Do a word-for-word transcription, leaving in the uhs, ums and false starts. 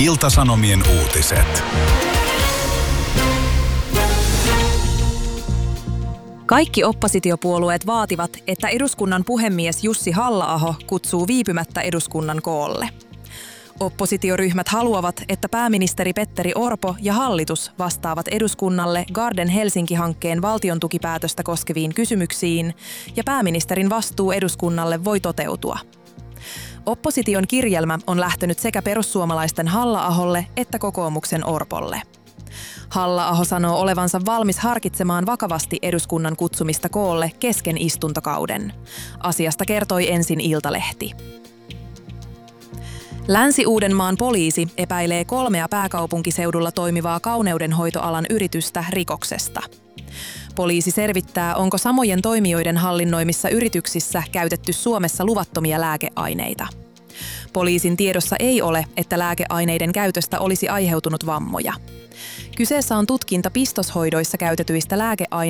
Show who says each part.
Speaker 1: Ilta-Sanomien uutiset.
Speaker 2: Kaikki oppositiopuolueet vaativat, että eduskunnan puhemies Jussi Halla-aho kutsuu viipymättä eduskunnan koolle. Oppositioryhmät haluavat, että pääministeri Petteri Orpo ja hallitus vastaavat eduskunnalle Garden Helsinki-hankkeen valtiontukipäätöstä koskeviin kysymyksiin, ja pääministerin vastuu eduskunnalle voi toteutua. Opposition kirjelmä on lähtenyt sekä perussuomalaisten Halla-aholle että kokoomuksen Orpolle. Halla-aho sanoo olevansa valmis harkitsemaan vakavasti eduskunnan kutsumista koolle kesken istuntokauden. Asiasta kertoi ensin Iltalehti. Länsi-Uudenmaan poliisi epäilee kolmea pääkaupunkiseudulla toimivaa kauneudenhoitoalan yritystä rikoksesta. Poliisi selvittää, onko samojen toimijoiden hallinnoimissa yrityksissä käytetty Suomessa luvattomia lääkeaineita. Poliisin tiedossa ei ole, että lääkeaineiden käytöstä olisi aiheutunut vammoja. Kyseessä on tutkinta pistoshoidoissa käytetyistä lääkeaineista